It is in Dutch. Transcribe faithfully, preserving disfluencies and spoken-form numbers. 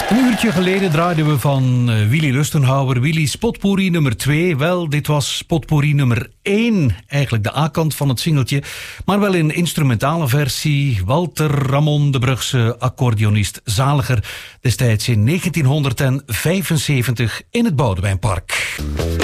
Een uurtje geleden draaiden we van uh, Willy Lustenhouwer Willy's Potpourri nummer twee. Wel, dit was Potpourri nummer één, eigenlijk de A-kant van het singeltje, maar wel in instrumentale versie. Walter Ramon de Brugse accordeonist Zaliger, destijds in negentienhonderdvijfenzeventig in het Boudewijnpark.